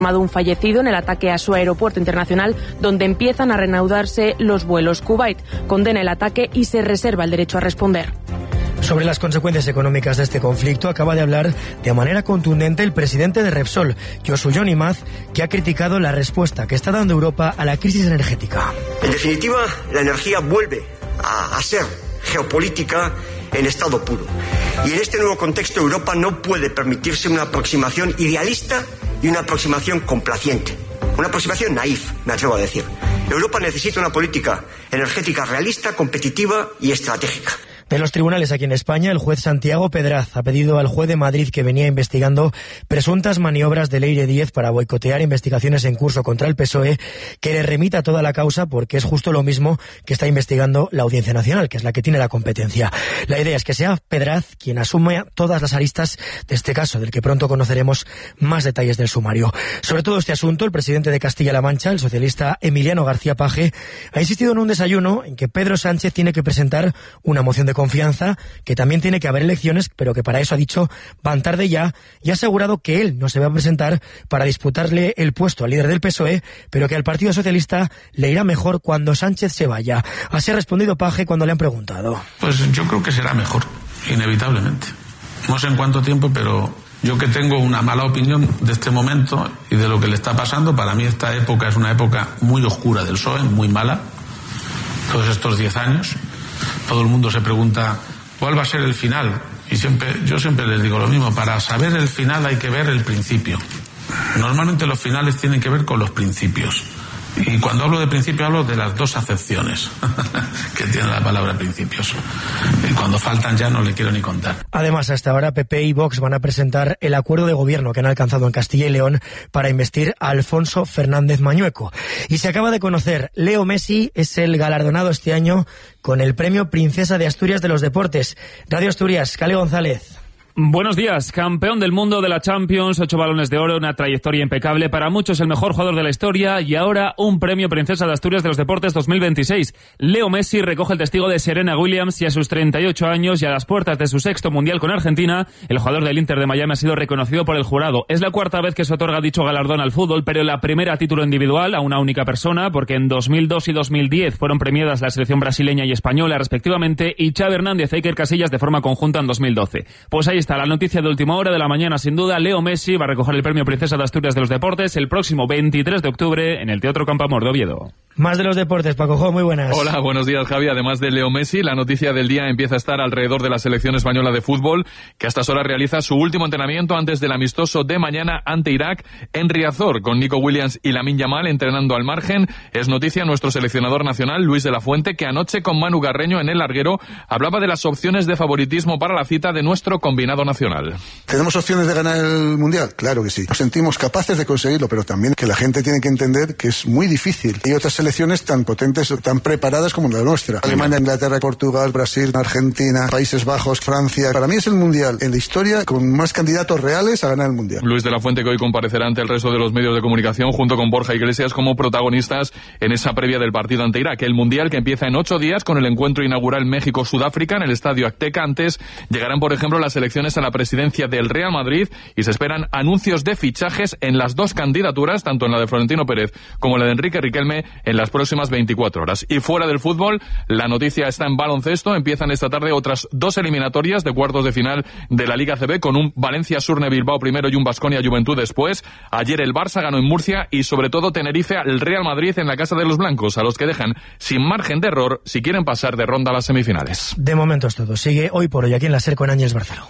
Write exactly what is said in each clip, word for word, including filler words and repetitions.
un fallecido en el ataque a su aeropuerto internacional, donde empiezan a reanudarse los vuelos. Kuwait condena el ataque y se reserva el derecho a responder. Sobre las consecuencias económicas de este conflicto acaba de hablar de manera contundente el presidente de Repsol, Josu Imaz, que ha criticado la respuesta que está dando Europa a la crisis energética. En definitiva, la energía vuelve a, a ser geopolítica en estado puro. Y en este nuevo contexto Europa no puede permitirse una aproximación idealista y una aproximación complaciente. Una aproximación naif, me atrevo a decir. Europa necesita una política energética realista, competitiva y estratégica. De los tribunales aquí en España, el juez Santiago Pedraz ha pedido al juez de Madrid, que venía investigando presuntas maniobras de Leire Díez para boicotear investigaciones en curso contra el P S O E, que le remita toda la causa, porque es justo lo mismo que está investigando la Audiencia Nacional, que es la que tiene la competencia. La idea es que sea Pedraz quien asume todas las aristas de este caso, del que pronto conoceremos más detalles del sumario. Sobre todo este asunto, el presidente de Castilla-La Mancha, el socialista Emiliano García Paje, ha insistido en un desayuno en que Pedro Sánchez tiene que presentar una moción de confianza, que también tiene que haber elecciones, pero que para eso ha dicho van tarde ya, y ha asegurado que él no se va a presentar para disputarle el puesto al líder del P S O E, pero que al Partido Socialista le irá mejor cuando Sánchez se vaya. Así ha respondido Paje cuando le han preguntado. Pues yo creo que será mejor, inevitablemente. No sé en cuánto tiempo, pero yo que tengo una mala opinión de este momento y de lo que le está pasando, para mí esta época es una época muy oscura del P S O E, muy mala, todos estos diez años. Todo el mundo se pregunta cuál va a ser el final, y siempre yo siempre les digo lo mismo: para saber el final hay que ver el principio. Normalmente los finales tienen que ver con los principios, y cuando hablo de principio hablo de las dos acepciones que tiene la palabra principios, y cuando faltan ya no le quiero ni contar. Además, hasta ahora P P y Vox van a presentar el acuerdo de gobierno que han alcanzado en Castilla y León para investir a Alfonso Fernández Mañueco. Y se acaba de conocer, Leo Messi es el galardonado este año con el premio Princesa de Asturias de los Deportes. Radio Asturias, Cale González. Buenos días, campeón del mundo de la Champions, ocho balones de oro, una trayectoria impecable, para muchos el mejor jugador de la historia, y ahora un premio Princesa de Asturias de los Deportes dos mil veintiséis. Leo Messi recoge el testigo de Serena Williams, y a sus treinta y ocho años y a las puertas de su sexto mundial con Argentina, el jugador del Inter de Miami ha sido reconocido por el jurado. Es la cuarta vez que se otorga dicho galardón al fútbol, pero la primera a título individual a una única persona, porque en dos mil dos y dos mil diez fueron premiadas la selección brasileña y española respectivamente, y Xavi Hernández e Iker Casillas de forma conjunta en dos mil doce. Pues ahí está la noticia de última hora de la mañana, sin duda. Leo Messi va a recoger el premio Princesa de Asturias de los Deportes el próximo veintitrés de octubre en el Teatro Campoamor de Oviedo. Más de los deportes, Paco Jo, muy buenas. Hola, buenos días, Javi. Además de Leo Messi, la noticia del día empieza a estar alrededor de la selección española de fútbol, que a estas horas realiza su último entrenamiento antes del amistoso de mañana ante Irak en Riazor, con Nico Williams y Lamine Yamal entrenando al margen. Es noticia nuestro seleccionador nacional, Luis de la Fuente, que anoche con Manu Garreño en el larguero hablaba de las opciones de favoritismo para la cita de nuestro combinado nacional. ¿Tenemos opciones de ganar el Mundial? Claro que sí. Nos sentimos capaces de conseguirlo, pero también que la gente tiene que entender que es muy difícil. Hay otras selecciones tan potentes, tan preparadas como la nuestra. Alemania, Inglaterra, Portugal, Brasil, Argentina, Países Bajos, Francia. Para mí es el Mundial en la historia con más candidatos reales a ganar el Mundial. Luis de la Fuente, que hoy comparecerá ante el resto de los medios de comunicación junto con Borja Iglesias como protagonistas en esa previa del partido ante Irak. El Mundial que empieza en ocho días con el encuentro inaugural México-Sudáfrica en el Estadio Azteca. Antes llegarán, por ejemplo, las elecciones a la presidencia del Real Madrid y se esperan anuncios de fichajes en las dos candidaturas, tanto en la de Florentino Pérez como en la de Enrique Riquelme, en las próximas veinticuatro horas. Y fuera del fútbol, la noticia está en baloncesto. Empiezan esta tarde otras dos eliminatorias de cuartos de final de la Liga A C B, con un Valencia-Surne Bilbao primero y un Baskonia Juventud después. Ayer el Barça ganó en Murcia y sobre todo Tenerife al Real Madrid en la casa de los blancos, a los que dejan sin margen de error si quieren pasar de ronda a las semifinales. De momento es todo. Sigue Hoy por Hoy aquí en la SER con Áñez Barceló.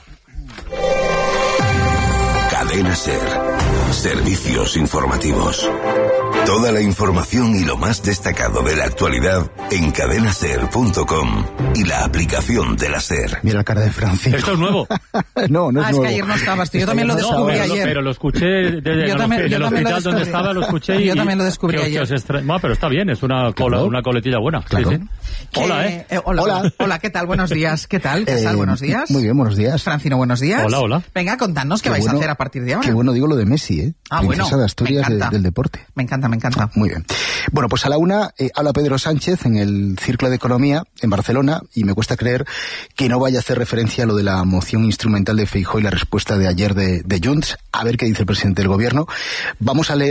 Cadena SER. Servicios informativos. Toda la información y lo más destacado de la actualidad en cadena ser punto com y la aplicación de la SER. Mira la cara de Francisco. ¿Esto es nuevo? no, no es ah, es nuevo. que ayer no estabas tú. Yo también lo descubrí no, ayer. Pero lo escuché desde yo el, también, el yo hospital donde estaba, lo escuché y... Yo también lo descubrí que, ayer. Que estra... bueno, pero está bien, es una, cola, claro. una coletilla buena. Claro. Sí, sí. Hola, ¿eh? eh hola, hola. Hola, ¿qué tal? Buenos días. ¿Qué tal? ¿Qué tal? Eh, buenos días. Muy bien, buenos días. Francino, buenos días. Hola, hola. Venga, contadnos qué, qué vais bueno, a hacer a partir de ahora. Qué bueno digo lo de Messi, ¿eh? Ah, princesa bueno, de Asturias me de, encanta. del deporte. Me encanta, me encanta. Muy bien. Bueno, pues a la una eh, habla Pedro Sánchez en el Círculo de Economía en Barcelona y me cuesta creer que no vaya a hacer referencia a lo de la moción instrumental de Feijóo y la respuesta de ayer de, de Junts. A ver qué dice el presidente del gobierno. Vamos a leer